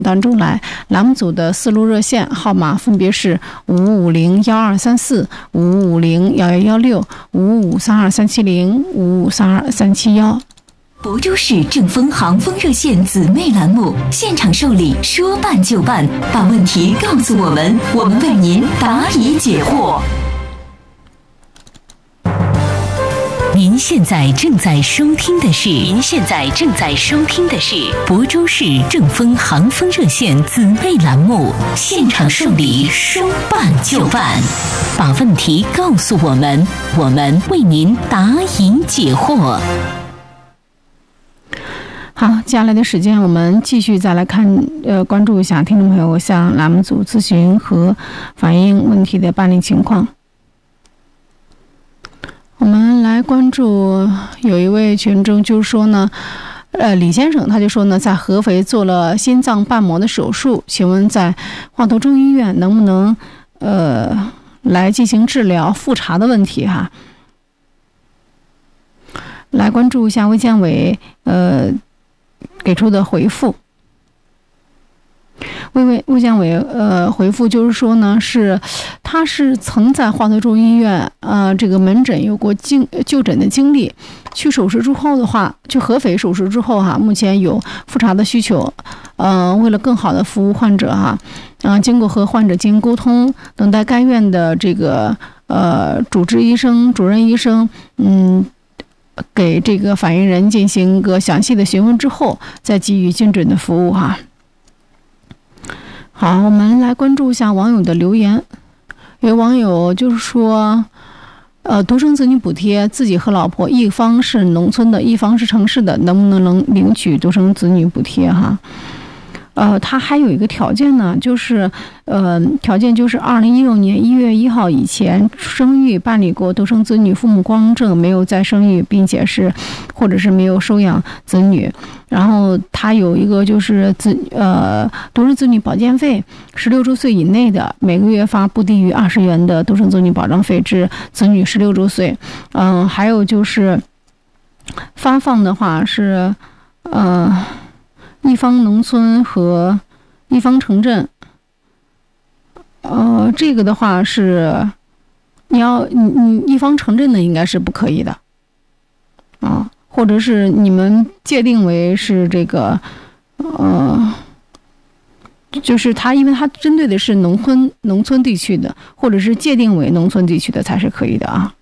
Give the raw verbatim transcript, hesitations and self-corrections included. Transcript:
当中来，栏目组的四路热线号码分别是五五零幺二三四、五五零幺幺幺六、五五三二三七零、五五三二三七幺。 亳州市正风航风热线姊妹栏目现场受理，说办就办，把问题告诉我们，我们为您答疑解惑。您现在正在收听的是，您现在正在收听的是亳州市正风航风热线姊妹栏目现场受理，说办就办，把问题告诉我们，我们为您答疑解惑。 好，接下来的时间我们继续再来看，呃，关注一下听众朋友向栏目组咨询和反映问题的办理情况。我们来关注有一位群众就说呢，呃，李先生他就说呢，在合肥做了心脏瓣膜的手术，请问在华佗中医院能不能呃来进行治疗复查的问题哈？来关注一下卫健委呃给出的回复。卫卫卫健委呃回复就是说呢，是他是曾在华佗中医院呃这个门诊有过经就诊的经历，去手术之后的话，去合肥手术之后哈，目前有复查的需求，呃，为了更好的服务患者哈，啊、呃，经过和患者进行沟通，等待该院的这个呃主治医生、主任医生，嗯。给这个反映人进行一个详细的询问之后，再给予精准的服务哈。好，我们来关注一下网友的留言。有网友就是说，呃，独生子女补贴，自己和老婆一方是农村的，一方是城市的，能不能能领取独生子女补贴哈？呃，他还有一个条件呢，就是，呃，条件就是二零一六年一月一号以前生育办理过独生子女父母光证，没有再生育，并且是或者是没有收养子女。然后他有一个就是子呃独生子女保健费，十六周岁以内的每个月发不低于二十元的独生子女保障费至子女十六周岁。嗯、呃，还有就是发放的话是，呃。一方农村和一方城镇，呃，这个的话是你要你你一方城镇的应该是不可以的啊，或者是你们界定为是这个呃，就是它因为它针对的是农村农村地区的，或者是界定为农村地区的才是可以的啊。